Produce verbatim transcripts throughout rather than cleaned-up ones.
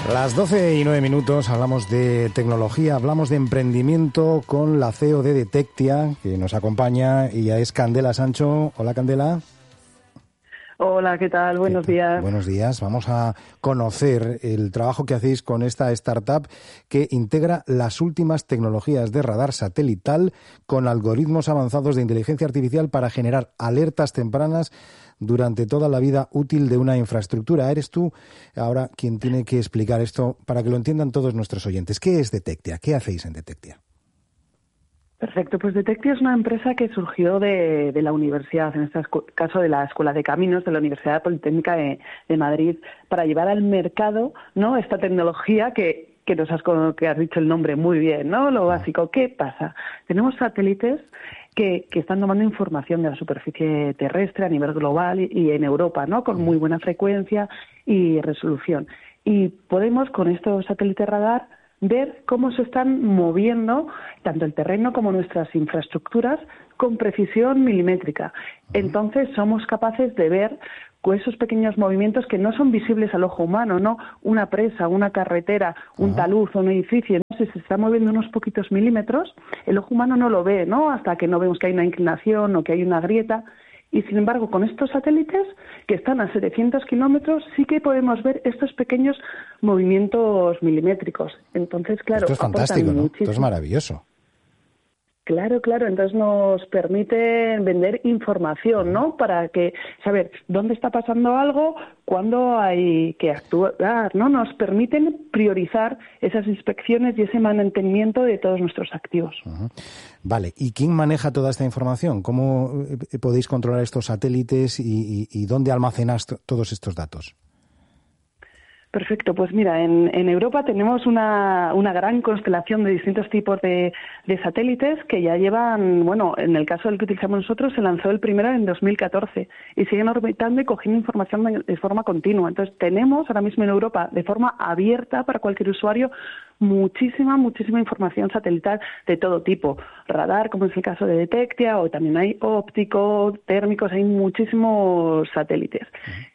Las doce y nueve minutos, hablamos de tecnología, hablamos de emprendimiento con la C E O de Detectia, que nos acompaña, y ya es Candela Sancho. Hola, Candela. Hola, ¿qué tal? Buenos ¿Qué tal? días. Buenos días. Vamos a conocer el trabajo que hacéis con esta startup que integra las últimas tecnologías de radar satelital con algoritmos avanzados de inteligencia artificial para generar alertas tempranas durante toda la vida útil de una infraestructura. Eres tú ahora quien tiene que explicar esto para que lo entiendan todos nuestros oyentes. ¿Qué es Detectia? ¿Qué hacéis en Detectia? Perfecto, pues Detectia es una empresa que surgió de, de la universidad, en este caso de la Escuela de Caminos de la Universidad Politécnica de, de Madrid, para llevar al mercado, ¿no?, esta tecnología que, que nos has, que has dicho el nombre muy bien, ¿no? Lo básico. ¿Qué pasa? Tenemos satélites que, que están tomando información de la superficie terrestre a nivel global y, y en Europa, ¿no?, con muy buena frecuencia y resolución. Y podemos, con estos satélites radar, ver cómo se están moviendo tanto el terreno como nuestras infraestructuras con precisión milimétrica. Entonces somos capaces de ver con esos pequeños movimientos que no son visibles al ojo humano, ¿no? Una presa, una carretera, un uh-huh. talud o un edificio, ¿no? Si se está moviendo unos poquitos milímetros, el ojo humano no lo ve, ¿no?, hasta que no vemos que hay una inclinación o que hay una grieta. Y sin embargo, con estos satélites, que están a setecientos kilómetros, sí que podemos ver estos pequeños movimientos milimétricos. Entonces, claro, esto es fantástico, ¿no? Esto es maravilloso. Claro, claro. Entonces nos permite vender información, ¿no? Para que saber dónde está pasando algo, cuándo hay que actuar, ¿no? Nos permiten priorizar esas inspecciones y ese mantenimiento de todos nuestros activos. Uh-huh. Vale. ¿Y quién maneja toda esta información? ¿Cómo podéis controlar estos satélites y, y, y dónde almacenáis t- todos estos datos? Perfecto, pues mira, en, en Europa tenemos una, una gran constelación de distintos tipos de, de satélites que ya llevan, bueno, en el caso del que utilizamos nosotros, se lanzó el primero en dos mil catorce y siguen orbitando y cogiendo información de, de forma continua. Entonces tenemos ahora mismo en Europa, de forma abierta para cualquier usuario, muchísima, muchísima información satelital de todo tipo. Radar, como es el caso de Detectia, o también hay ópticos, térmicos, hay muchísimos satélites.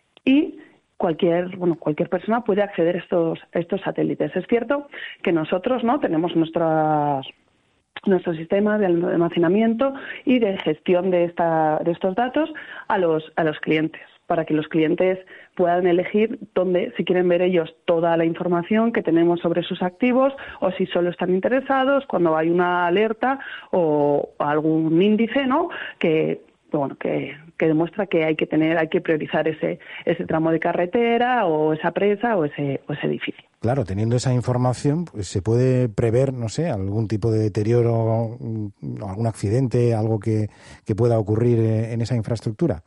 Y cualquier, bueno, cualquier persona puede acceder a estos, a estos satélites. Es cierto que nosotros, ¿no?, tenemos nuestras nuestro sistema de almacenamiento y de gestión de esta de estos datos a los a los clientes, para que los clientes puedan elegir dónde, si quieren ver ellos toda la información que tenemos sobre sus activos, o si solo están interesados cuando hay una alerta o algún índice, ¿no?, que bueno, que, que demuestra que hay que tener, hay que priorizar ese ese tramo de carretera o esa presa o ese o ese edificio. Claro, teniendo esa información, pues se puede prever, no sé, algún tipo de deterioro, algún accidente, algo que, que pueda ocurrir en esa infraestructura.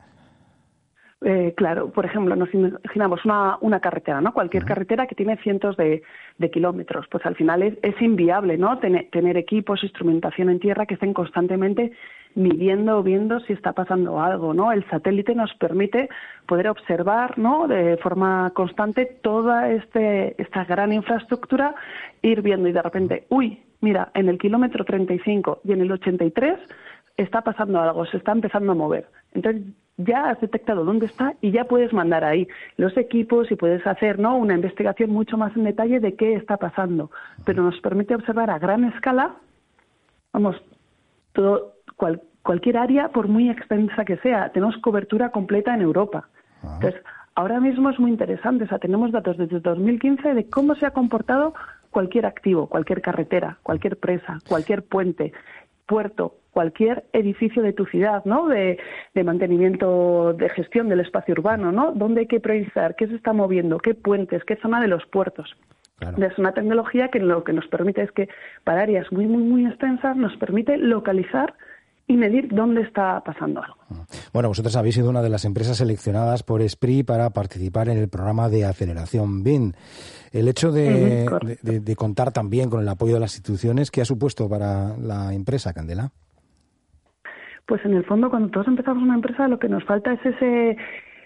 Eh, claro, por ejemplo, nos imaginamos una, una carretera, ¿no? Cualquier uh-huh. carretera que tiene cientos de, de kilómetros, pues al final es, es inviable, ¿no?, Ten, tener equipos, instrumentación en tierra que estén constantemente midiendo o viendo si está pasando algo, ¿no? El satélite nos permite poder observar, ¿no?, de forma constante toda este, esta gran infraestructura, ir viendo y de repente, uy, mira, en el kilómetro treinta y cinco y en el ochenta y tres está pasando algo, se está empezando a mover. Entonces ya has detectado dónde está y ya puedes mandar ahí los equipos y puedes hacer, ¿no?, una investigación mucho más en detalle de qué está pasando. Pero nos permite observar a gran escala, vamos, todo, cual, cualquier área, por muy extensa que sea. Tenemos cobertura completa en Europa. Ah. Entonces, ahora mismo es muy interesante. O sea, tenemos datos desde dos mil quince de cómo se ha comportado cualquier activo, cualquier carretera, cualquier presa, cualquier puente, puerto, cualquier edificio de tu ciudad, ¿no?, de, de mantenimiento, de gestión del espacio urbano, ¿no?, dónde hay que priorizar, qué se está moviendo, qué puentes, qué zona de los puertos. Claro. Es una tecnología que lo que nos permite es que para áreas muy, muy, muy extensas nos permite localizar y medir dónde está pasando algo. Bueno, vosotros habéis sido una de las empresas seleccionadas por ESPRI para participar en el programa de aceleración B I N. El hecho de, uh-huh, de, de, de contar también con el apoyo de las instituciones, ¿qué ha supuesto para la empresa, Candela? Pues en el fondo, cuando todos empezamos una empresa, lo que nos falta es ese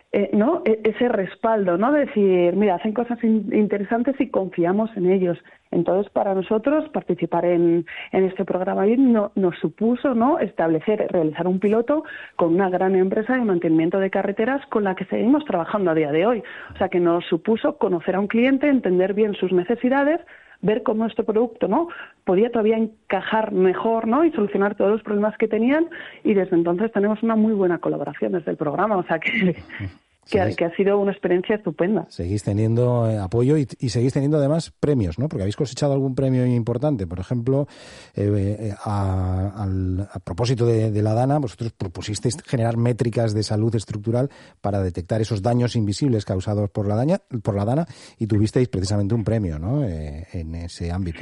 eh, ¿no? E- ese respaldo, ¿no? De decir, mira, hacen cosas in- interesantes y confiamos en ellos. Entonces, para nosotros, participar en, en este programa no, nos supuso, ¿no?, establecer, realizar un piloto con una gran empresa de mantenimiento de carreteras con la que seguimos trabajando a día de hoy. O sea, que nos supuso conocer a un cliente, entender bien sus necesidades, ver cómo este producto, ¿no?, podía todavía encajar mejor, ¿no?, y solucionar todos los problemas que tenían, y desde entonces tenemos una muy buena colaboración desde el programa, o sea que, que, ha, que ha sido una experiencia estupenda. Seguís teniendo eh, apoyo y, y seguís teniendo además premios, ¿no?, porque habéis cosechado algún premio importante. Por ejemplo, eh, eh, a, al, a propósito de, de la DANA, vosotros propusisteis generar métricas de salud estructural para detectar esos daños invisibles causados por la, daña, por la DANA, y tuvisteis precisamente un premio, ¿no?, eh, en ese ámbito.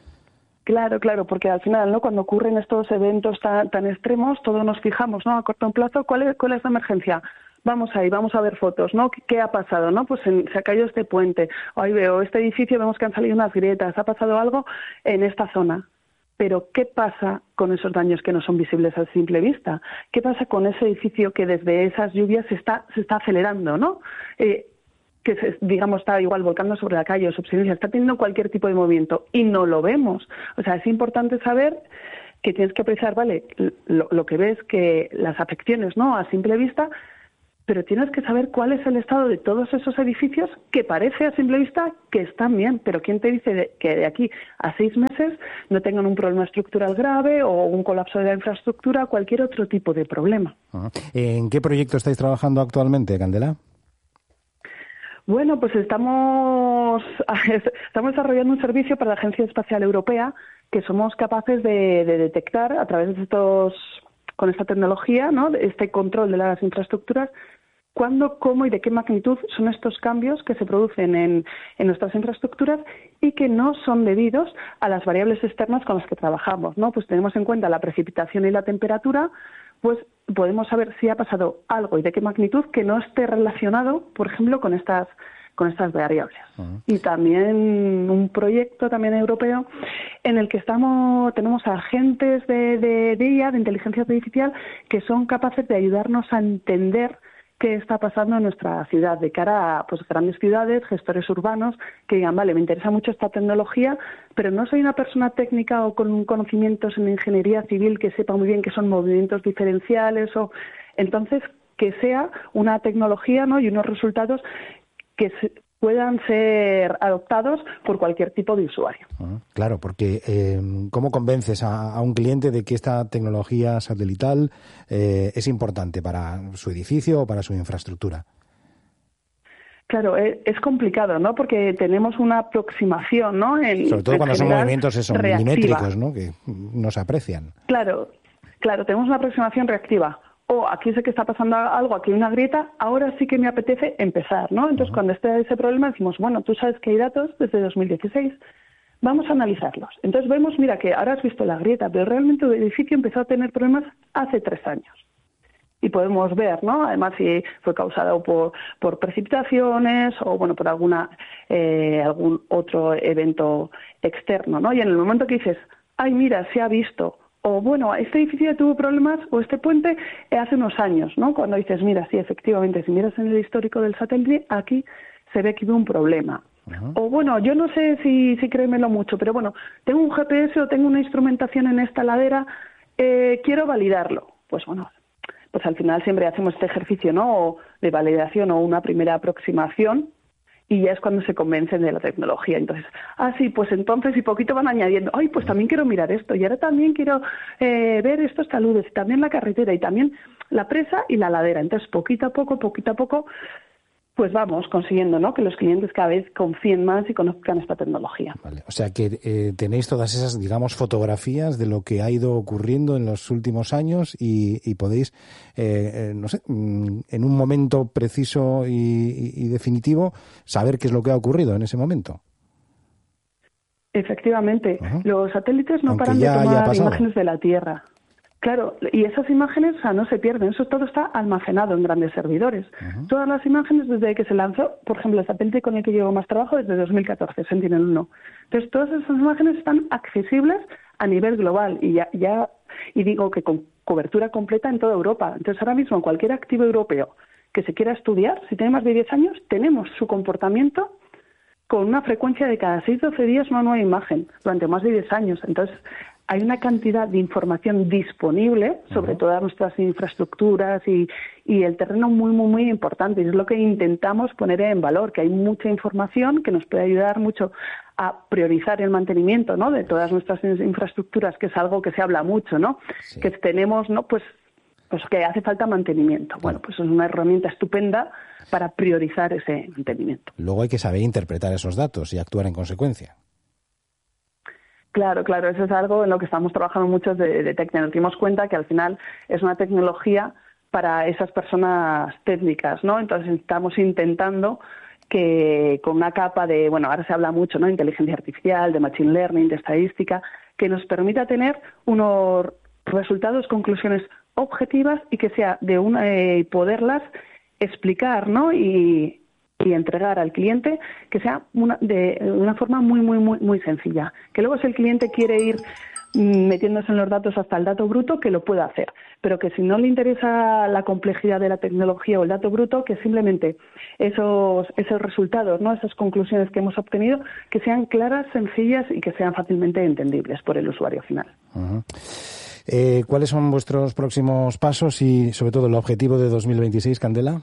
Claro, claro, porque al final, ¿no?, cuando ocurren estos eventos tan, tan extremos, todos nos fijamos, ¿no?, a corto plazo, ¿cuál es, cuál es la emergencia? Vamos ahí, vamos a ver fotos, ¿no? ¿Qué, qué ha pasado, no? Pues en, se ha caído este puente, ahí veo este edificio, vemos que han salido unas grietas, ha pasado algo en esta zona. Pero, ¿qué pasa con esos daños que no son visibles a simple vista? ¿Qué pasa con ese edificio que desde esas lluvias se está, se está acelerando, ¿no? Eh, que se, digamos, está igual volcando sobre la calle o subsidencia, está teniendo cualquier tipo de movimiento y no lo vemos. O sea, es importante saber que tienes que apreciar, vale, lo, lo que ves, que las afecciones, ¿no?, a simple vista, pero tienes que saber cuál es el estado de todos esos edificios que parece a simple vista que están bien, pero ¿quién te dice de, que de aquí a seis meses no tengan un problema estructural grave o un colapso de la infraestructura, cualquier otro tipo de problema? Uh-huh. ¿En qué proyecto estáis trabajando actualmente, Candela? Bueno, pues estamos, estamos desarrollando un servicio para la Agencia Espacial Europea que somos capaces de, de detectar a través de estos, con esta tecnología, ¿no?, este control de las infraestructuras, cuándo, cómo y de qué magnitud son estos cambios que se producen en, en nuestras infraestructuras y que no son debidos a las variables externas con las que trabajamos, ¿no? Pues tenemos en cuenta la precipitación y la temperatura, pues podemos saber si ha pasado algo y de qué magnitud que no esté relacionado, por ejemplo, con estas con estas variables. Uh-huh. Y también un proyecto también europeo en el que estamos tenemos agentes de, de, de I A, de inteligencia artificial, que son capaces de ayudarnos a entender qué está pasando en nuestra ciudad, de cara a pues, grandes ciudades, gestores urbanos, que digan, vale, me interesa mucho esta tecnología, pero no soy una persona técnica o con conocimientos en ingeniería civil que sepa muy bien qué son movimientos diferenciales, o entonces que sea una tecnología, ¿no?, y unos resultados que se puedan ser adoptados por cualquier tipo de usuario. Uh, claro, porque eh, ¿cómo convences a, a un cliente de que esta tecnología satelital eh, es importante para su edificio o para su infraestructura? Claro, es, es complicado, ¿no? Porque tenemos una aproximación, ¿no? En, Sobre todo en cuando son movimientos eso, reactiva. milimétricos, ¿no?, que no se aprecian. Claro, claro, tenemos una aproximación reactiva. O aquí sé que está pasando algo, aquí hay una grieta, ahora sí que me apetece empezar, ¿no? Entonces, uh-huh. cuando esté ese problema, decimos, bueno, tú sabes que hay datos desde dos mil dieciséis, vamos a analizarlos. Entonces vemos, mira, que ahora has visto la grieta, pero realmente el edificio empezó a tener problemas hace tres años. Y podemos ver, ¿no?, además si fue causado por, por precipitaciones o, bueno, por alguna eh, algún otro evento externo, ¿no? Y en el momento que dices, ay, mira, se ha visto, o bueno, este edificio tuvo problemas, o este puente, eh, hace unos años, ¿no? Cuando dices, mira, sí, efectivamente, si miras en el histórico del satélite, aquí se ve que hubo un problema. Uh-huh. O bueno, yo no sé si, si créemelo mucho, pero bueno, tengo un G P S o tengo una instrumentación en esta ladera, eh, quiero validarlo. Pues bueno, pues al final siempre hacemos este ejercicio, ¿no?, de validación o una primera aproximación, y ya es cuando se convencen de la tecnología. Entonces, ah, sí, pues entonces, y poquito van añadiendo, ay, pues también quiero mirar esto, y ahora también quiero eh, ver estos taludes, y también la carretera, y también la presa y la ladera. Entonces, poquito a poco, poquito a poco, pues vamos consiguiendo, ¿no?, que los clientes cada vez confíen más y conozcan esta tecnología. Vale. O sea que eh, tenéis todas esas, digamos, fotografías de lo que ha ido ocurriendo en los últimos años y, y podéis, eh, eh, no sé, en un momento preciso y, y, y definitivo, saber qué es lo que ha ocurrido en ese momento. Efectivamente. Uh-huh. Los satélites no Aunque paran de ya tomar imágenes de la Tierra. Claro, y esas imágenes, o sea, no se pierden, eso todo está almacenado en grandes servidores. Uh-huh. Todas las imágenes desde que se lanzó, por ejemplo, el satélite con el que llevo más trabajo desde dos mil catorce, Sentinel uno. Entonces, todas esas imágenes están accesibles a nivel global y ya, ya y digo que con cobertura completa en toda Europa. Entonces, ahora mismo cualquier activo europeo que se quiera estudiar, si tiene más de diez años, tenemos su comportamiento con una frecuencia de cada seis a doce días una nueva imagen, durante más de diez años. Entonces, hay una cantidad de información disponible sobre uh-huh. todas nuestras infraestructuras y, y el terreno muy, muy, muy importante. Y es lo que intentamos poner en valor, que hay mucha información que nos puede ayudar mucho a priorizar el mantenimiento, ¿no?, de todas nuestras infraestructuras, que es algo que se habla mucho, ¿no? Sí. Que tenemos, ¿no?, pues, pues que hace falta mantenimiento. Bueno, pues es una herramienta estupenda para priorizar ese mantenimiento. Luego hay que saber interpretar esos datos y actuar en consecuencia. Claro, claro, eso es algo en lo que estamos trabajando mucho de, de Tectia. Nos dimos cuenta que al final es una tecnología para esas personas técnicas, ¿no? Entonces estamos intentando que con una capa de, bueno, ahora se habla mucho, ¿no?, de inteligencia artificial, de machine learning, de estadística, que nos permita tener unos resultados, conclusiones objetivas y que sea de una eh, poderlas explicar, ¿no?, y y entregar al cliente que sea una, de una forma muy, muy, muy, muy sencilla. Que luego si el cliente quiere ir metiéndose en los datos hasta el dato bruto, que lo pueda hacer. Pero que si no le interesa la complejidad de la tecnología o el dato bruto, que simplemente esos, esos resultados, ¿no?, esas conclusiones que hemos obtenido, que sean claras, sencillas y que sean fácilmente entendibles por el usuario final. Uh-huh. Eh, ¿Cuáles son vuestros próximos pasos y, sobre todo, el objetivo de dos mil veintiséis, Candela?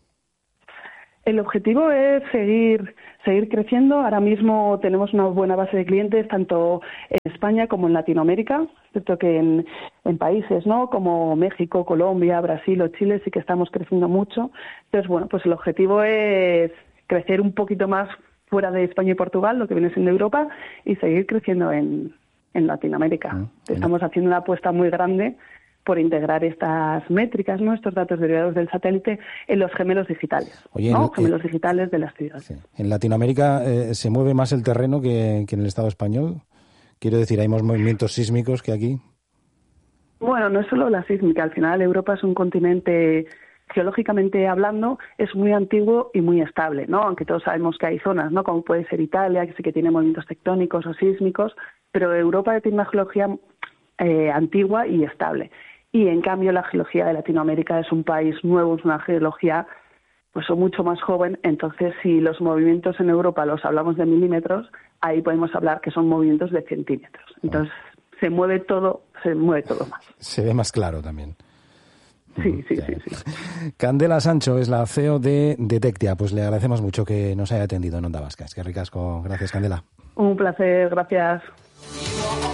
El objetivo es seguir seguir creciendo. Ahora mismo tenemos una buena base de clientes tanto en España como en Latinoamérica, excepto que en, en países, ¿no?, como México, Colombia, Brasil o Chile sí que estamos creciendo mucho. Entonces, bueno, pues el objetivo es crecer un poquito más fuera de España y Portugal, lo que viene siendo Europa, y seguir creciendo en, en Latinoamérica. Mm, estamos haciendo una apuesta muy grande por integrar estas métricas, ¿no?, estos datos derivados del satélite en los gemelos digitales, Oye, ¿no? En, gemelos eh, digitales de las ciudades. Sí. ¿En Latinoamérica eh, se mueve más el terreno que, que en el Estado español? Quiero decir, ¿hay más movimientos sísmicos que aquí? Bueno, no es solo la sísmica. Al final Europa es un continente, geológicamente hablando, es muy antiguo y muy estable, ¿no? Aunque todos sabemos que hay zonas, ¿no?, como puede ser Italia, que sí que tiene movimientos tectónicos o sísmicos, pero Europa tiene una geología eh, antigua y estable. Y en cambio la geología de Latinoamérica es un país nuevo, es una geología pues mucho más joven. Entonces, si los movimientos en Europa los hablamos de milímetros, ahí podemos hablar que son movimientos de centímetros. Entonces, oh. se mueve todo, se mueve todo más. Se ve más claro también. Sí, sí, sí, sí. Candela Sancho es la C E O de, de Tectia. Pues le agradecemos mucho que nos haya atendido en Onda Vasca. Es que ricasco. Gracias, Candela. Un placer, gracias.